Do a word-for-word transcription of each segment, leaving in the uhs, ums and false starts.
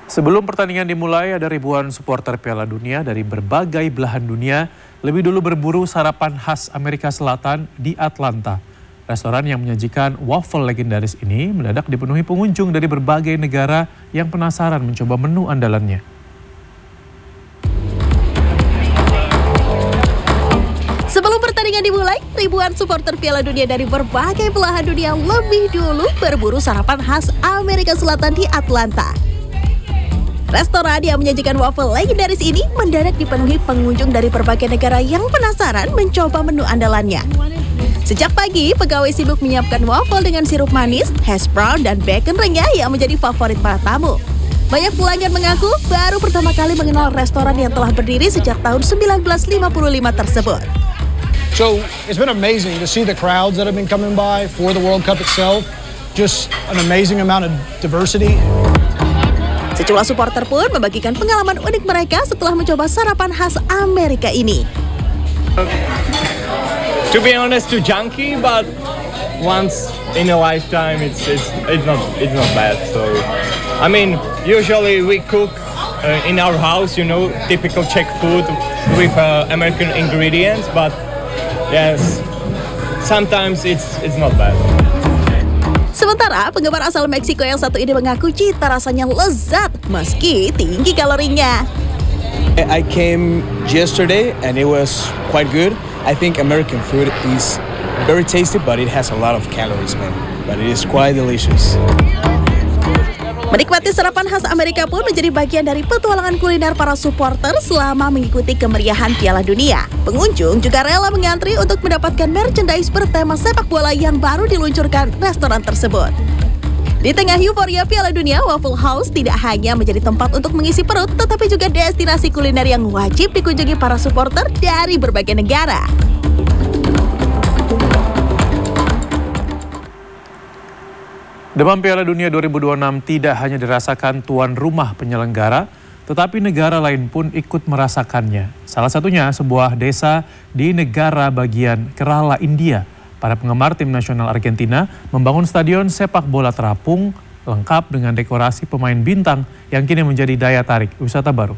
Sebelum pertandingan dimulai, ada ribuan supporter Piala Dunia dari berbagai belahan dunia lebih dulu berburu sarapan khas Amerika Selatan di Atlanta. Restoran yang menyajikan waffle legendaris ini mendadak dipenuhi pengunjung dari berbagai negara yang penasaran mencoba menu andalannya. Sebelum pertandingan dimulai, ribuan supporter Piala Dunia dari berbagai belahan dunia lebih dulu berburu sarapan khas Amerika Selatan di Atlanta. Restoran yang menyajikan waffle legendaris ini mendadak dipenuhi pengunjung dari berbagai negara yang penasaran mencoba menu andalannya. Sejak pagi, pegawai sibuk menyiapkan waffle dengan sirup manis, hash brown, dan bacon renyah yang menjadi favorit para tamu. Banyak pelanggan mengaku baru pertama kali mengenal restoran yang telah berdiri sejak tahun seribu sembilan ratus lima puluh lima tersebut. So it's been amazing to see the crowds that have been coming by for the World Cup itself. Just an amazing amount of diversity. Sejumlah supporter pun membagikan pengalaman unik mereka setelah mencoba sarapan khas Amerika ini. To be honest, too junky, but once in a lifetime, it's it's it's not it's not bad. So, I mean, usually we cook uh, in our house, you know, typical Czech food with uh, American ingredients, but yes, sometimes it's it's not bad. Sementara penggemar asal Meksiko yang satu ini mengaku cita rasanya lezat meski tinggi kalorinya. I came yesterday and it was quite good. I think American food is very tasty, but it has a lot of calories, man. But it is quite delicious. Menikmati sarapan khas Amerika pun menjadi bagian dari petualangan kuliner para supporter selama mengikuti kemeriahan Piala Dunia. Pengunjung juga rela mengantri untuk mendapatkan merchandise bertema sepak bola yang baru diluncurkan restoran tersebut. Di tengah euforia Piala Dunia, Waffle House tidak hanya menjadi tempat untuk mengisi perut, tetapi juga destinasi kuliner yang wajib dikunjungi para supporter dari berbagai negara. Demam Piala Dunia dua ribu dua puluh enam tidak hanya dirasakan tuan rumah penyelenggara, tetapi negara lain pun ikut merasakannya. Salah satunya sebuah desa di negara bagian Kerala, India. Para penggemar tim nasional Argentina membangun stadion sepak bola terapung lengkap dengan dekorasi pemain bintang yang kini menjadi daya tarik wisata baru.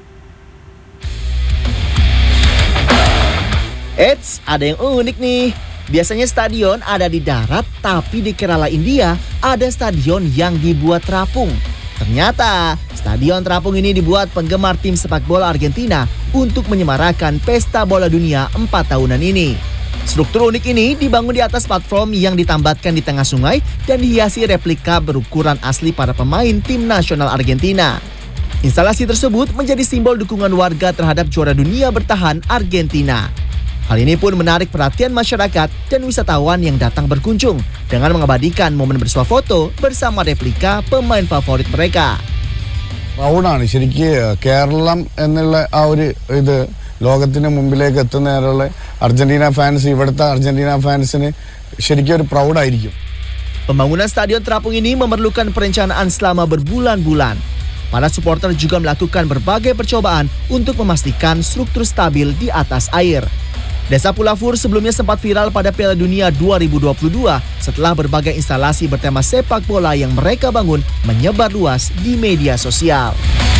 Eits, ada yang unik nih. Biasanya stadion ada di darat, tapi di Kerala, India ada stadion yang dibuat terapung. Ternyata stadion terapung ini dibuat penggemar tim sepak bola Argentina untuk menyemarakan pesta bola dunia empat tahunan ini. Struktur unik ini dibangun di atas platform yang ditambatkan di tengah sungai dan dihiasi replika berukuran asli para pemain tim nasional Argentina. Instalasi tersebut menjadi simbol dukungan warga terhadap juara dunia bertahan Argentina. Hal ini pun menarik perhatian masyarakat dan wisatawan yang datang berkunjung dengan mengabadikan momen bersuah foto bersama replika pemain favorit mereka. പ്രൗഡാണ് ശരിക്കും കേരളം എന്നുള്ള ആ ഒരു ഇത് ലോകത്തിന് മുമ്പിലേക്ക് എത്തുന്നതിനുള്ള Argentina fans ഇവിടുത്തെ അർജന്റീന ഫാൻസിന് ശരിക്കും ഒരു പ്രൗഡായിരിക്കും. Pembangunan stadion terapung ini memerlukan perencanaan selama berbulan-bulan. Para supporter juga melakukan berbagai percobaan untuk memastikan struktur stabil di atas air. Desa Pulafur sebelumnya sempat viral pada Piala Dunia dua ribu dua puluh dua setelah berbagai instalasi bertema sepak bola yang mereka bangun menyebar luas di media sosial.